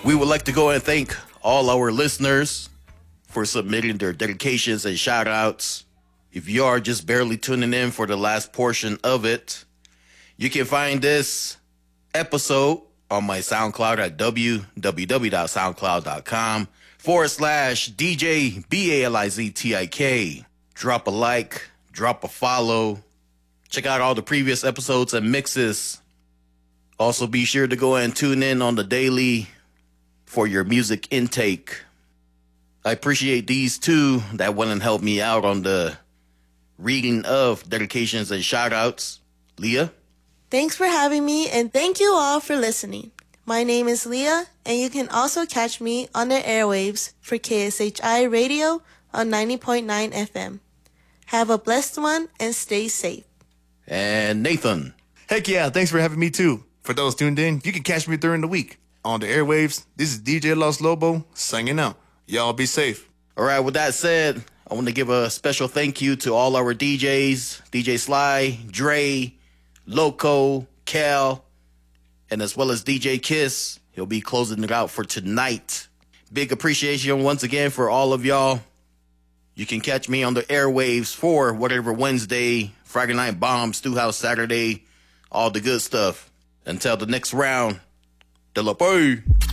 We would like to go and thank all our listeners for submitting their dedications and shout outs. If you are just barely tuning in for the last portion of it, you can find this episode on my SoundCloud at www.soundcloud.com/DJ BALIZTIK. Drop a like, drop a follow. Check out all the previous episodes and mixes. Also be sure to go and tune in on the daily for your music intake. I appreciate these two that went and helped me out on the reading of dedications and shoutouts. Leah? Thanks for having me, and thank you all for listening. My name is Leah, and you can also catch me on the airwaves for KSHI Radio on 90.9 FM. Have a blessed one and stay safe. And Nathan? Heck yeah, thanks for having me too. For those tuned in, you can catch me during the week. On the airwaves, this is DJ Los Lobo signing out. Y'all be safe. All right, with that said, I want to give a special thank you to all our DJs, DJ Sly, Dre, Loco, Cal, and as well as DJ Kiss. He'll be closing it out for tonight. Big appreciation once again for all of y'all. You can catch me on the airwaves for whatever Wednesday, Friday Night Bomb, Stew House Saturday, all the good stuff. Until the next round, de la Boy.